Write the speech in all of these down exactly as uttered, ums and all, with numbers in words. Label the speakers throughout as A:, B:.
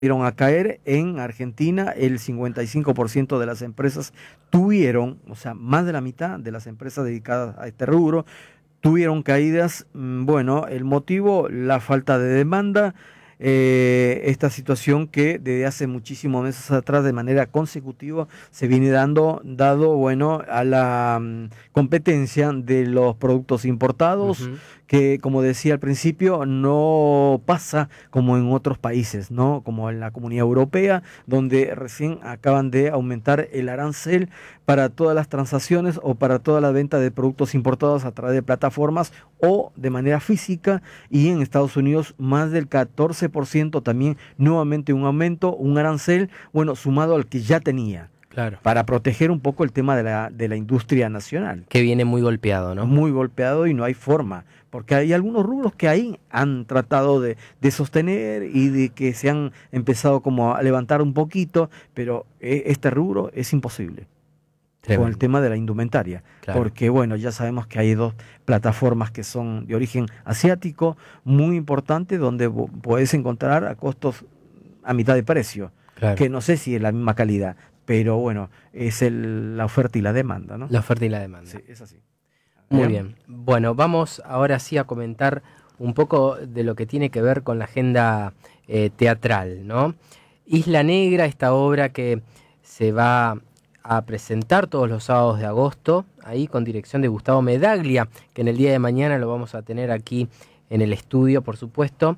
A: volvieron a caer. En Argentina, el cincuenta y cinco por ciento de las empresas tuvieron, o sea, más de la mitad de las empresas dedicadas a este rubro, tuvieron caídas. mm, Bueno, el motivo, la falta de demanda, eh, esta situación que desde hace muchísimos meses atrás de manera consecutiva se viene dando, dado, bueno, a la mm, competencia de los productos importados,
B: Ujú.
A: que como decía al principio, no pasa como en otros países, ¿no? Como en la Comunidad Europea, donde recién acaban de aumentar el arancel para todas las transacciones o para toda la venta de productos importados a través de plataformas o de manera física, y en Estados Unidos más del catorce por ciento también, nuevamente un aumento, un arancel, bueno, sumado al que ya tenía,
B: Claro.
A: para proteger un poco el tema de la, de la industria nacional.
B: Que viene muy golpeado, ¿no?
A: Muy golpeado y no hay forma, porque hay algunos rubros que ahí han tratado de, de sostener y de que se han empezado como a levantar un poquito, pero eh, este rubro es imposible con el
B: Tremendo.
A: tema de la indumentaria,
B: Claro.
A: porque bueno, ya sabemos que hay dos plataformas que son de origen asiático, muy importantes, donde vo- puedes encontrar a costos a mitad de precio,
B: Claro.
A: que no sé si es la misma calidad, pero bueno, es el, la oferta y la demanda, ¿no?
B: La oferta y la demanda.
A: Sí, es así.
B: Muy
A: Adrián.
B: bien. Bueno, vamos ahora sí a comentar un poco de lo que tiene que ver con la agenda eh, teatral, ¿no? Isla Negra, esta obra que se va a presentar todos los sábados de agosto, ahí con dirección de Gustavo Medaglia, que en el día de mañana lo vamos a tener aquí en el estudio, por supuesto.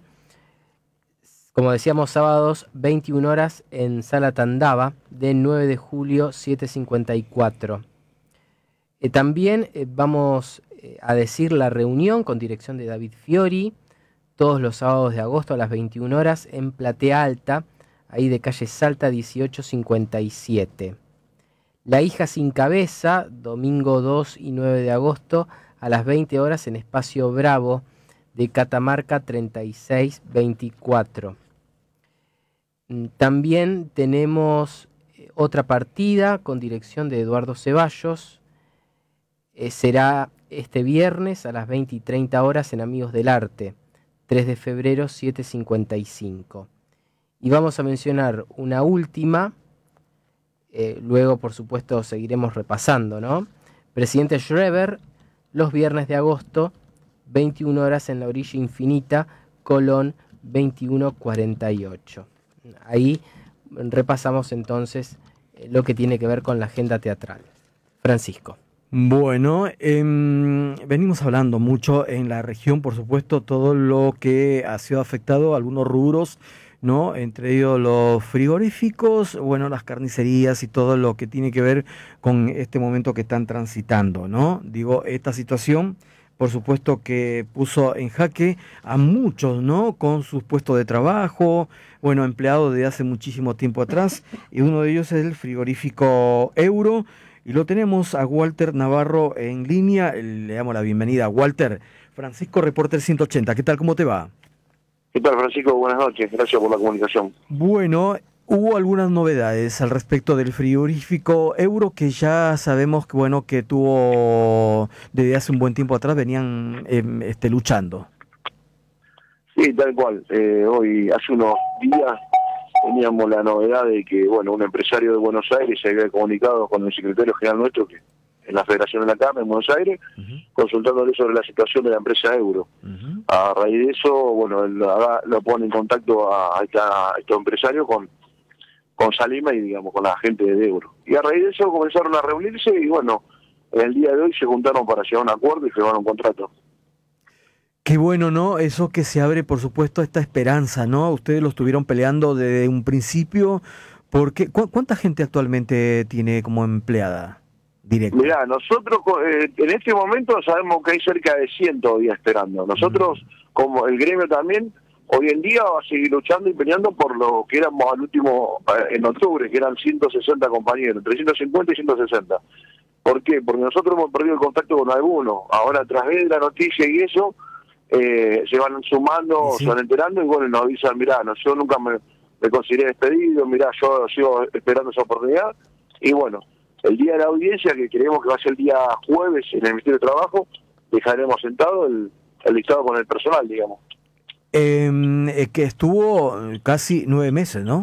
B: Como decíamos, sábados, veintiuna horas en Sala Tandava, de nueve de julio, siete cincuenta y cuatro. Eh, también eh, vamos eh, a decir la reunión con dirección de David Fiori, todos los sábados de agosto a las veintiuna horas en Platea Alta, ahí de calle Salta dieciocho cincuenta y siete. La hija sin cabeza, domingo dos y nueve de agosto a las veinte horas en Espacio Bravo de Catamarca treinta y seis veinticuatro. Mm, También tenemos eh, otra partida con dirección de Eduardo Ceballos. Eh, será este viernes a las veinte y treinta horas en Amigos del Arte, tres de febrero, siete cincuenta y cinco. Y vamos a mencionar una última, eh, luego por supuesto seguiremos repasando, ¿no? Presidente Schreber, los viernes de agosto, veintiuna horas en La Orilla Infinita, Colón veintiuno cuarenta y ocho. Ahí repasamos entonces eh, lo que tiene que ver con la agenda teatral. Francisco.
A: Bueno, em, venimos hablando mucho en la región, por supuesto, todo lo que ha sido afectado, algunos rubros, ¿no? Entre ellos los frigoríficos, bueno, las carnicerías y todo lo que tiene que ver con este momento que están transitando, ¿no? Digo, esta situación, por supuesto, que puso en jaque a muchos, ¿no? Con sus puestos de trabajo, bueno, empleados de hace muchísimo tiempo atrás, y uno de ellos es el frigorífico Euro. Y lo tenemos a Walter Navarro en línea. Le damos la bienvenida a Walter. Francisco, Reporter ciento ochenta. ¿Qué tal? ¿Cómo te va?
C: ¿Qué tal, Francisco? Buenas noches. Gracias por la comunicación.
A: Bueno, hubo algunas novedades al respecto del frigorífico Euro, que ya sabemos que, bueno, que tuvo desde hace un buen tiempo atrás, venían eh, este, luchando.
C: Sí, tal cual. Eh, hoy, hace unos días, teníamos la novedad de que, bueno, un empresario de Buenos Aires se había comunicado con el secretario general nuestro, que en la Federación de la Cámara en Buenos Aires,
A: Uh-huh.
C: consultándole sobre la situación de la empresa Euro.
A: Uh-huh.
C: A raíz de eso, bueno, él lo, lo pone en contacto a, esta, a estos empresarios con, con Salima y, digamos, con la gente de Euro. Y a raíz de eso comenzaron a reunirse y, bueno, el día de hoy se juntaron para llegar a un acuerdo y firmar un contrato.
A: Qué bueno, ¿no? Eso que se abre, por supuesto, esta esperanza, ¿no? Ustedes lo estuvieron peleando desde un principio. Porque, ¿cu- ¿Cuánta gente actualmente tiene como empleada directa?
C: Mirá, nosotros eh, en este momento sabemos que hay cerca de cien todavía esperando. Nosotros, mm. como el gremio también, hoy en día va a seguir luchando y peleando por lo que éramos al último, eh, en octubre, que eran ciento sesenta compañeros, entre ciento cincuenta y ciento sesenta. ¿Por qué? Porque nosotros hemos perdido el contacto con algunos. Ahora, a través de la noticia y eso, eh, se van sumando, sí. se van enterando y bueno, nos avisan, mirá, no, yo nunca me, me consideré despedido, mirá, yo sigo esperando esa oportunidad. Y bueno, el día de la audiencia, que creemos que va a ser el día jueves en el Ministerio de Trabajo, dejaremos sentado el, el listado con el personal, digamos.
A: eh, que estuvo casi nueve meses, ¿no?